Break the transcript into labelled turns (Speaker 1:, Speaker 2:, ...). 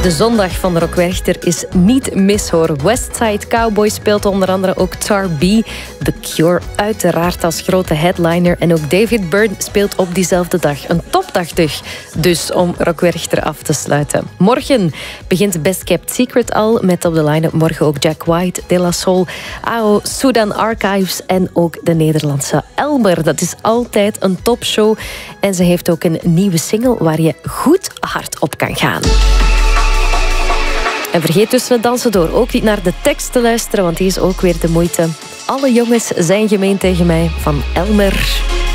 Speaker 1: De zondag van de Rock Werchter is niet mis, hoor. Westside Cowboy speelt onder andere ook Tar B. The Cure uiteraard als grote headliner. En ook David Byrne speelt op diezelfde dag. Een topdag dus om Rock Werchter af te sluiten. Morgen begint Best Kept Secret al met op de line-up morgen ook Jack White, De La Soul, AO, Sudan Archives en ook de Nederlandse Elmer. Dat is altijd een topshow. En ze heeft ook een nieuwe single waar je goed hard op kan gaan. En vergeet tussen het dansen door ook niet naar de tekst te luisteren, want die is ook weer de moeite. Alle jongens zijn gemeen tegen mij van Elmer.